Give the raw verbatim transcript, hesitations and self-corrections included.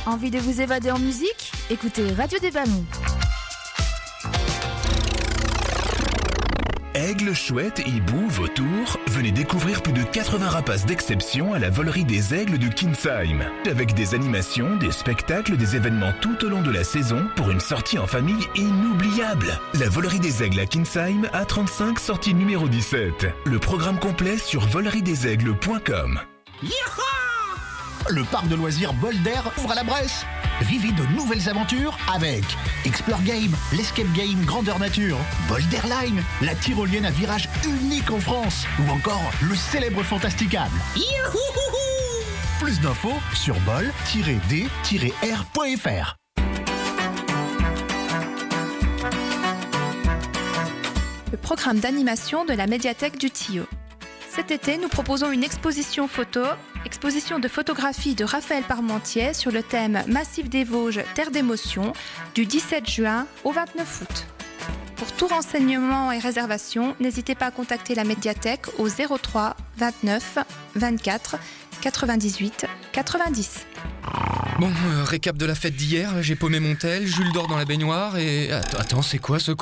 Envie de vous évader en musique? Écoutez Radio des Ballons. Aigles, chouettes, hiboux, vautours, venez découvrir plus de quatre-vingts rapaces d'exception à la volerie des Aigles de Kinsheim. Avec des animations, des spectacles, des événements tout au long de la saison pour une sortie en famille inoubliable. La volerie des Aigles à Kinsheim, A trente-cinq, sortie numéro dix-sept. Le programme complet sur volerie des aigles point com. Le parc de loisirs Boulder ouvre à la Bresse. Vivez de nouvelles aventures avec Explore Game, l'escape game grandeur nature, Boulderline, la tyrolienne à virage unique en France, ou encore le célèbre Fantasticable. Plus d'infos sur bol tiret d tiret r point f r. Le programme d'animation de la médiathèque du Tillot. Cet été, nous proposons une exposition photo, exposition de photographie de Raphaël Parmentier sur le thème Massif des Vosges, terre d'émotion, du dix-sept juin au vingt-neuf août. Pour tout renseignement et réservation, n'hésitez pas à contacter la médiathèque au zéro trois vingt-neuf vingt-quatre quatre-vingt-dix-huit quatre-vingt-dix. Bon, euh, récap de la fête d'hier, j'ai paumé mon tel, Jules dort dans la baignoire et... Attends, attends, c'est quoi ce